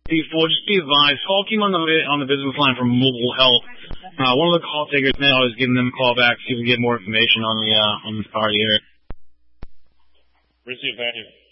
Before, just be advised, call came on the business line from Mobile Health. One of the call takers now is giving them a call back so you can get more information on this party here. Receive, thank you.